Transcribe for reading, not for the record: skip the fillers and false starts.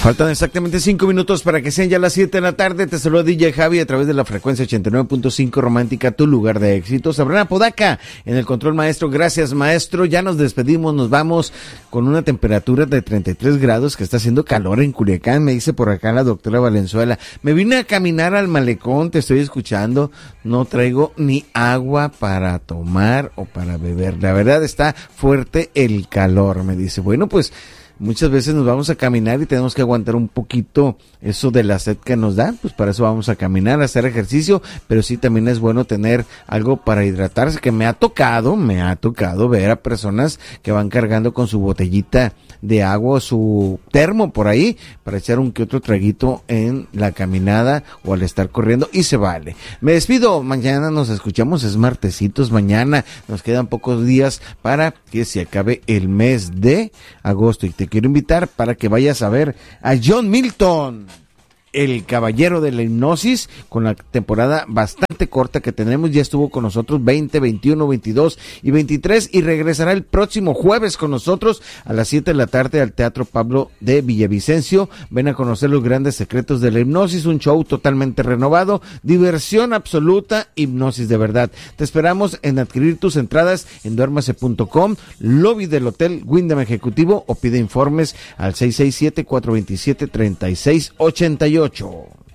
Faltan exactamente 5 minutos para que sean ya las 7 de la tarde. Te saluda DJ Javi a través de la frecuencia 89.5 Romántica, tu lugar de éxito. Sabrina Podaca en el control maestro. Gracias, maestro. Ya nos despedimos, nos vamos con una temperatura de 33 grados que está haciendo calor en Culiacán. Me dice por acá la doctora Valenzuela. Me vine a caminar al malecón, te estoy escuchando. No traigo ni agua para tomar o para beber. La verdad está fuerte el calor, me dice. Bueno, pues muchas veces nos vamos a caminar y tenemos que aguantar un poquito eso de la sed que nos da, pues para eso vamos a caminar, a hacer ejercicio, pero sí también es bueno tener algo para hidratarse, que me ha tocado ver a personas que van cargando con su botellita de agua o su termo por ahí para echar un que otro traguito en la caminada o al estar corriendo, y se vale. Me despido, mañana nos escuchamos, es martesitos, mañana nos quedan pocos días para que se acabe el mes de agosto y te quiero invitar para que vayas a ver a John Milton, el caballero de la hipnosis, con la temporada bastante corta que tenemos. Ya estuvo con nosotros 20, 21, 22 y 23 y regresará el próximo jueves con nosotros a las 7 de la tarde al Teatro Pablo de Villavicencio. Ven a conocer los grandes secretos de la hipnosis, un show totalmente renovado, diversión absoluta, hipnosis de verdad. Te esperamos en adquirir tus entradas en duérmase.com, lobby del Hotel Wyndham Ejecutivo, o pide informes al 667-427-3688.